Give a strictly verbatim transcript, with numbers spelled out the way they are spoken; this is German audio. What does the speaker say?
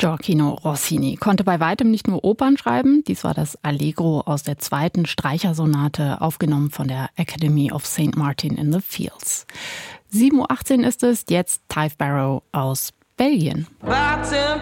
Gioachino Rossini konnte bei weitem nicht nur Opern schreiben. Dies war das Allegro aus der zweiten Streichersonate, aufgenommen von der Academy of Saint Martin in the Fields. sieben Uhr achtzehn ist es, jetzt Tyve Barrow aus Belgien. Bottom